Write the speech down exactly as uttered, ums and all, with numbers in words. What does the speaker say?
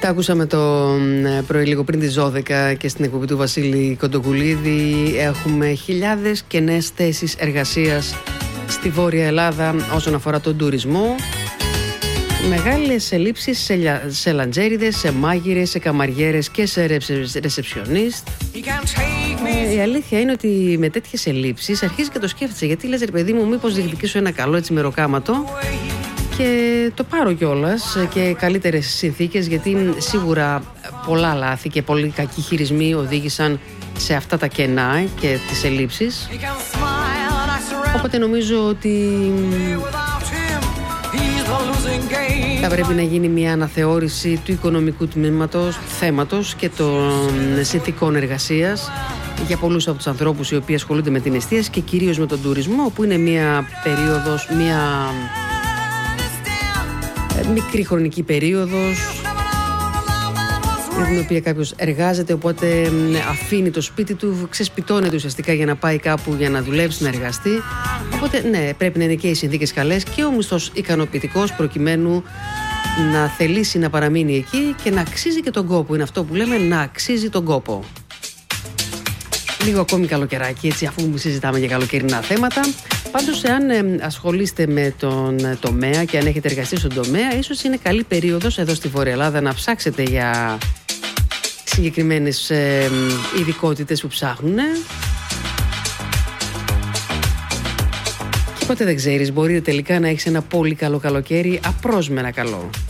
Τα ακούσαμε το πρωί λίγο πριν τις δώδεκα και στην εκπομπή του Βασίλη Κοντοκουλίδη. Έχουμε χιλιάδες κενές θέσεις εργασίας στη Βόρεια Ελλάδα όσον αφορά τον τουρισμό. Μεγάλες ελλείψεις σε, λια... σε λαντζέριδες, σε μάγειρες, σε καμαριέρες και σε ρεσεψιονίστ. Ε, η αλήθεια είναι ότι με τέτοιες ελλείψεις αρχίζει και το σκέφτεσαι. Γιατί λες, ρε παιδί μου, μήπως διεκδικήσω ένα καλό έτσι μεροκάματο και το πάρω κιόλας και καλύτερες συνθήκες, γιατί σίγουρα πολλά λάθη και πολύ κακοί χειρισμοί οδήγησαν σε αυτά τα κενά και τις ελλείψεις. Οπότε νομίζω ότι θα πρέπει να γίνει μια αναθεώρηση του οικονομικού τμήματος, θέματος και των συνθήκων εργασίας για πολλούς από τους ανθρώπους οι οποίοι ασχολούνται με την εστίαση και κυρίως με τον τουρισμό, που είναι μια περίοδος, μια μικρή χρονική περίοδος για την οποία κάποιος εργάζεται, οπότε αφήνει το σπίτι του, ξεσπιτώνεται ουσιαστικά για να πάει κάπου για να δουλέψει, να εργαστεί. Οπότε ναι, πρέπει να είναι και οι συνθήκες καλές και ο μισθός ικανοποιητικός, προκειμένου να θελήσει να παραμείνει εκεί και να αξίζει και τον κόπο. Είναι αυτό που λέμε, να αξίζει τον κόπο. Λίγο ακόμη καλοκαιράκι, έτσι, αφού συζητάμε για καλοκαιρινά θέματα. Πάντως, εάν ε, ασχολείστε με τον τομέα και αν έχετε εργαστεί στον τομέα, ίσως είναι καλή περίοδος εδώ στη Βόρεια Ελλάδα να ψάξετε για συγκεκριμένες ε, ειδικότητες που ψάχνουν. Και ποτέ δεν ξέρεις, μπορεί τελικά να έχεις ένα πολύ καλό καλοκαίρι απρόσμενα καλό.